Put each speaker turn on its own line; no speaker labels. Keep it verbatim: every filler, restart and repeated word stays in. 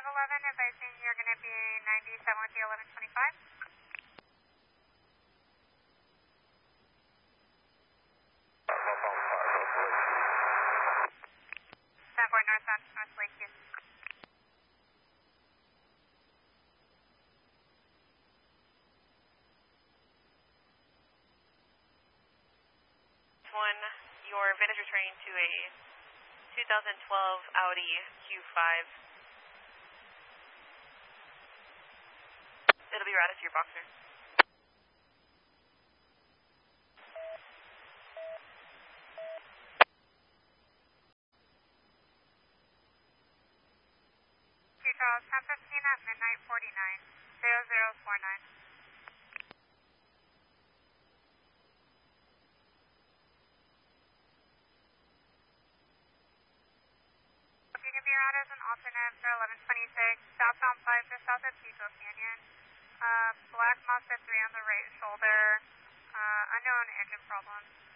five eleven, advising you're going to be ninety-seven with the eleven twenty-five. seven four northbound, North Lake Houston.
One, your vintage returning to a two thousand twelve Audi Q five. It'll be routed to your Boxer.
Two Charles, ten fifteen at midnight forty-nine, zero zero four nine. You can be routed as an alternate for eleven twenty-six, southbound five just south of Pico Canyon. Uh, black Mazda three on the right shoulder, uh, unknown engine problem.